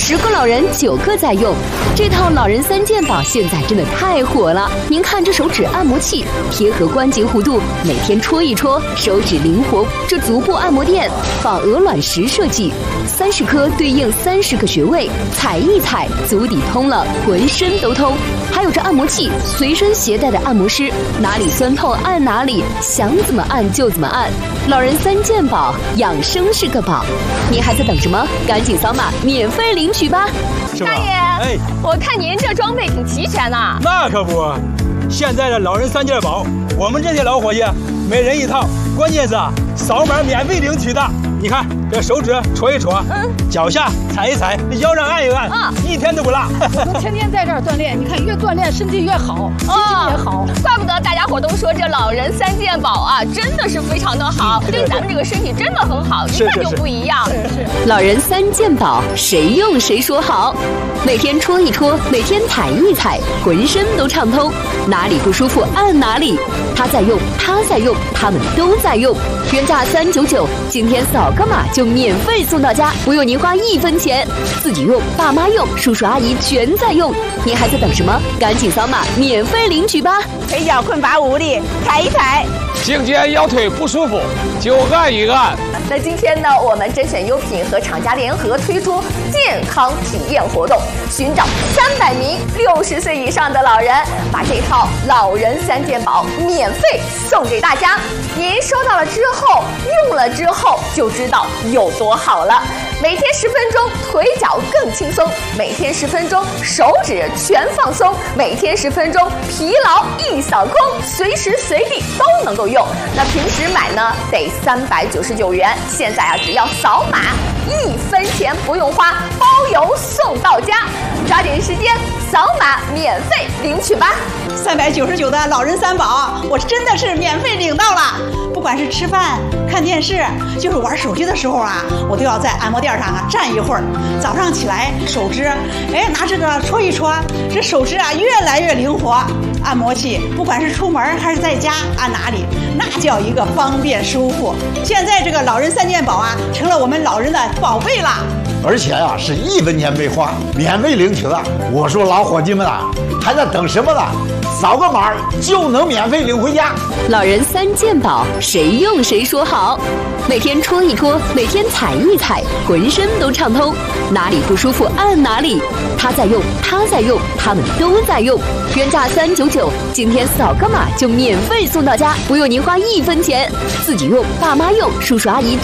10个老人9个在用。这套老人3件宝现在真的太火了。您看这手指按摩器，贴合关节弧度，每天戳一戳，手指灵活。这足部按摩垫仿鹅卵石设计，30颗对应30个穴位，踩一踩，足底通了，浑身都通。还有这按摩器，随身携带的按摩师，哪里酸痛按哪里，想怎么按就怎么按。老人3件宝，养生是个宝。您还在等什么？赶紧扫码免费领取吧！ 大爷， 哎， 我看您这装备挺齐全呐。 那可不，现在的老人3件宝，我们这些老伙计每人一套，关键是扫码免费领取的。你看这手指戳一戳，脚下踩一踩，腰上按一按，一天都不落。 我天天在这儿锻炼，你看越锻炼身体越好，心情也好。 怪不得大家伙都说这老人3件宝啊，真的是非常的好，对咱们这个身体真的很好，一看就不一样。 老人3件宝，谁用谁说好。每天戳一戳，每天踩一踩，浑身都畅通，哪里不舒服按哪里。他在用，他在用，他们都在用。原价399，今天扫个码就免费送到家，不用您花1分钱。自己用，爸妈用，叔叔阿姨全在用。您还在等什么？赶紧扫码免费领取吧！ 腿脚困乏无力，踩一踩； 颈肩腰腿不舒服，就按一按。 那今天呢，我们甄选优品和厂家联合推出健康体验活动，寻找300名60岁以上的老人，把这套老人3件宝免费送给大家。您收到了之后，用了之后就知道有多好了。每天10分钟，腿脚更轻松；每天10分钟，手指全放松；每天10分钟，疲劳一扫空，随时随地都能够用。那平时买呢，得399元，现在啊，只要扫码，1分钱不用花，包邮送到家。抓紧时间扫码免费领取吧 ！399的老人3宝，我真的是免费领到了。不管是吃饭、看电视，就是玩手机的时候啊，我都要在按摩垫上站一会儿。早上起来，手指拿这个戳一戳，这手指啊越来越灵活。按摩器不管是出门还是在家按哪里，那叫一个方便舒服。现在这个老人3件宝啊，成了我们老人的宝贝了。 而且啊，是1分钱没花，免费领取的。我说老伙计们啊，还在等什么呢？扫个码就能免费领回家。 老人3件宝，谁用谁说好。每天戳一戳，每天踩一踩，浑身都畅通，哪里不舒服按哪里。他在用，他在用，他们都在用。原价399，今天扫个码就免费送到家，不用您花1分钱。自己用，爸妈用，叔叔阿姨